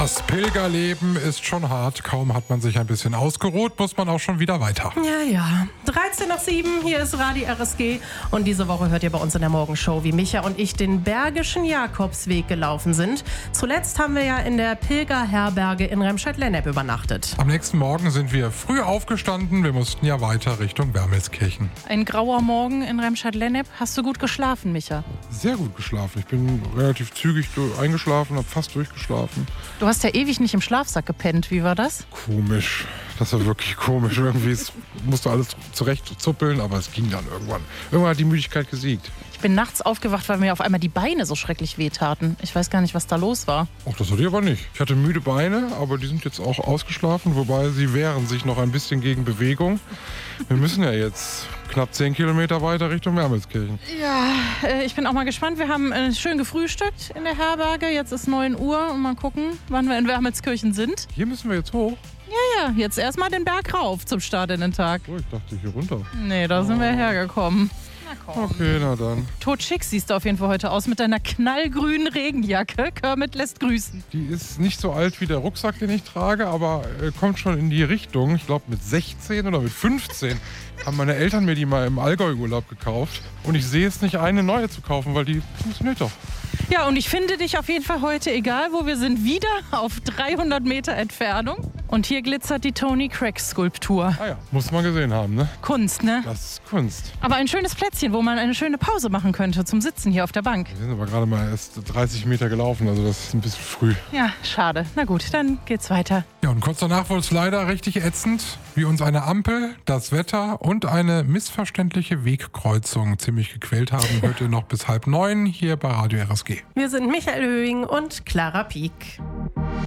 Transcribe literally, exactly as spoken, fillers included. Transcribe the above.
Das Pilgerleben ist schon hart. Kaum hat man sich ein bisschen ausgeruht, muss man auch schon wieder weiter. Ja, ja. dreizehn nach sieben, hier ist Radio R S G. Und diese Woche hört ihr bei uns in der Morgenshow, wie Micha und ich den Bergischen Jakobsweg gelaufen sind. Zuletzt haben wir ja in der Pilgerherberge in Remscheid-Lennep übernachtet. Am nächsten Morgen sind wir früh aufgestanden. Wir mussten ja weiter Richtung Wermelskirchen. Ein grauer Morgen in Remscheid-Lennep. Hast du gut geschlafen, Micha? Sehr gut geschlafen. Ich bin relativ zügig eingeschlafen, habe fast durchgeschlafen. Du hast ja ewig nicht im Schlafsack gepennt. Wie war das? Komisch. Das war wirklich komisch. Irgendwie es musste alles zurecht zuppeln, aber es ging dann irgendwann. Irgendwann hat die Müdigkeit gesiegt. Ich bin nachts aufgewacht, weil mir auf einmal die Beine so schrecklich wehtaten. Ich weiß gar nicht, was da los war. Ach, das hatte ich aber nicht. Ich hatte müde Beine, aber die sind jetzt auch ausgeschlafen, wobei sie wehren sich noch ein bisschen gegen Bewegung. Wir müssen ja jetzt knapp zehn Kilometer weiter Richtung Wermelskirchen. Ja, äh, ich bin auch mal gespannt. Wir haben äh, schön gefrühstückt in der Herberge. Jetzt ist neun Uhr und mal gucken, wann wir in Wermelskirchen sind. Hier müssen wir jetzt hoch. Ja, ja, jetzt erstmal den Berg rauf zum Start in den Tag. Oh, ich dachte hier runter. Nee, da sind wir hergekommen. Na komm. Okay, na dann. Totschick siehst du auf jeden Fall heute aus mit deiner knallgrünen Regenjacke. Kermit lässt grüßen. Die ist nicht so alt wie der Rucksack, den ich trage, aber äh, kommt schon in die Richtung. Ich glaube mit sechzehn oder mit fünfzehn haben meine Eltern mir die mal im Allgäu-Urlaub gekauft. Und ich sehe es nicht, eine neue zu kaufen, weil die funktioniert doch. Ja, und ich finde dich auf jeden Fall heute, egal wo wir sind, wieder auf dreihundert Meter Entfernung. Und hier glitzert die Tony Craig Skulptur. Ah ja, muss man gesehen haben, ne? Kunst, ne? Das ist Kunst. Aber ein schönes Plätzchen, wo man eine schöne Pause machen könnte zum Sitzen hier auf der Bank. Wir sind aber gerade mal erst dreißig Meter gelaufen, also das ist ein bisschen früh. Ja, schade. Na gut, dann geht's weiter. Ja, und kurz danach wurde es leider richtig ätzend, wie uns eine Ampel, das Wetter und eine missverständliche Wegkreuzung ziemlich gequält haben. Hört ihr noch bis halb neun hier bei Radio R S G. Wir sind Michael Höhing und Clara Pieck.